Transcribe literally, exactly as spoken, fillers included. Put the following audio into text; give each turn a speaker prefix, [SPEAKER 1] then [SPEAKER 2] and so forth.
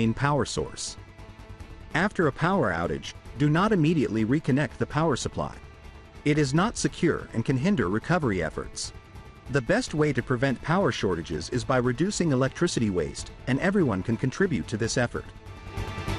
[SPEAKER 1] main power source. After a power outage, do not immediately reconnect the power supply. It is not secure and can hinder recovery efforts. The best way to prevent power shortages is by reducing electricity waste, and everyone can contribute to this effort.